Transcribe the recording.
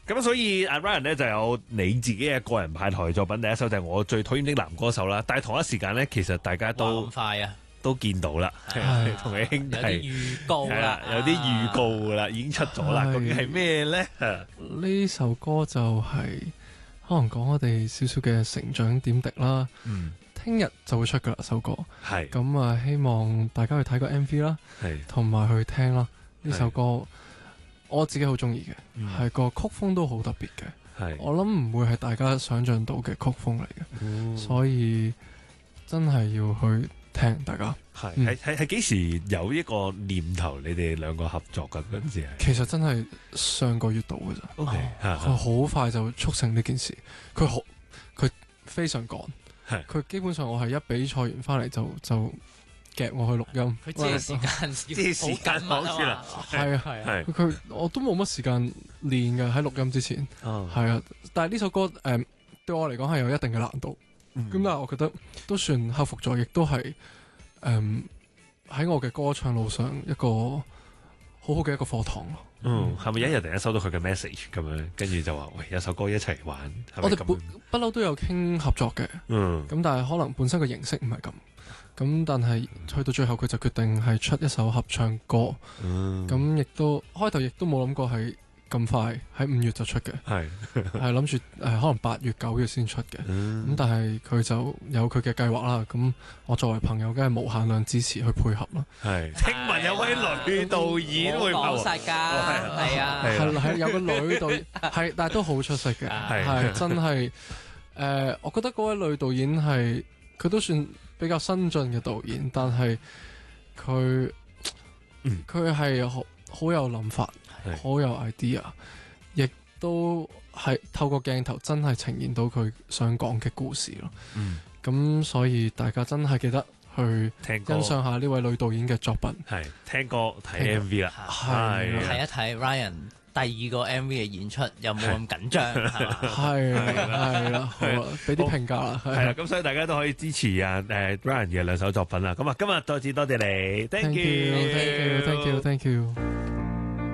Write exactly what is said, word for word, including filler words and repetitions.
咁所以阿 Ryan 咧就有你自己嘅個人派台作品，第一首就係我最討厭的男歌手啦。但係同一時間咧，其實大家都咁快啊， 都見到啦，同你兄弟有啲預告啦， 有啲預告噶啦，已經出咗啦。究竟係咩咧？ 呢首歌就係可能講我哋少少嘅成長點滴啦。 嗯， 聽日就會出噶啦首歌。 係咁啊，希望大家去睇個 M V 啦， 係同埋去聽啦。呢首歌我自己好中意嘅，係、嗯、個曲風都好特別嘅。係我諗唔會係大家想象到嘅曲風嚟嘅，嗯、所以真係要去聽。大家係係係係幾時有一個念頭？你哋兩個合作嘅嗰陣時係其實真係上個月度嘅咋。O K， 佢好快就促成呢件事。佢好佢非常趕，佢基本上我係一比賽完翻嚟就就。夾我去錄音， 佢借時間， 借時間講住啦， 係啊係啊，佢我都冇乜時間練嘅喺錄音之前，係啊，但係呢首歌誒、呃、對我嚟講係有一定嘅難度，咁、嗯、但係我覺得都算克服咗，亦都係誒喺我嘅歌唱路上一個好好嘅一個課堂咯。 嗯，係咪一日突然間收到佢嘅 message 咁樣，跟住就話喂有首歌一齊玩？係咪我哋不不嬲都有傾合作嘅，嗯，咁但係可能本身個形式唔係咁。咁但係去到最後佢就決定係出一首合唱歌，咁、嗯、亦都開頭亦都冇諗過係咁快喺五月就出嘅，係係諗住誒可能八月九月先出嘅，咁、嗯、但係佢就有佢嘅計劃啦。咁我作為朋友梗係無限量支持去配合啦。係聽聞有位女導演會講實㗎，係啊， 係係有個女導演係，但係都好出色嘅，係真係誒、呃，我覺得嗰位女導演係佢都算比較新進嘅導演，但係佢佢係好好有諗法，好有 idea， 亦都係透過鏡頭真係呈現到佢想講嘅故事咯。咁、嗯、所以大家真係記得去欣賞下呢位女導演嘅作品，係聽歌睇 M V 啦， 係睇一睇 Ryan第二個 M V 嘅演出有冇咁緊張係嘛？係係啦，好啦，俾啲評價啦，係啦， 咁所以大家都可以支持啊誒 Ryan 嘅兩首作品啦。咁啊，今日再次多謝你 ，Thank you，Thank you，Thank you，Thank you，Thank you。